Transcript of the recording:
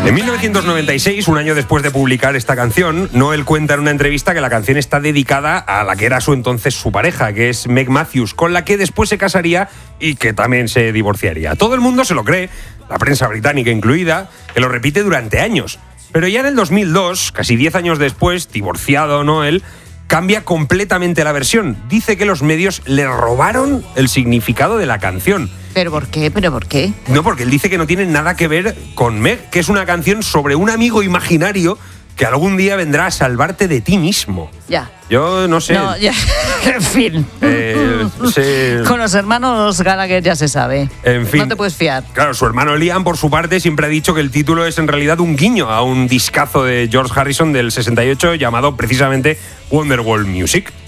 En 1996, un año después de publicar esta canción, Noel cuenta en una entrevista que la canción está dedicada a la que era entonces su pareja, que es Meg Matthews, con la que después se casaría y que también se divorciaría. Todo el mundo se lo cree, la prensa británica incluida, que lo repite durante años. Pero ya en el 2002, casi 10 años después, divorciado Noel, cambia completamente la versión. Dice que los medios le robaron el significado de la canción. ¿Pero por qué? ¿Pero por qué? No, porque él dice que no tiene nada que ver con Meg, que es una canción sobre un amigo imaginario que algún día vendrá a salvarte de ti mismo. Ya. Yo no sé. No, ya. En fin. Con los hermanos Gallagher ya se sabe. En fin. No te puedes fiar. Claro, su hermano Liam, por su parte, siempre ha dicho que el título es en realidad un guiño a un discazo de George Harrison del 68 llamado precisamente Wonderwall Music.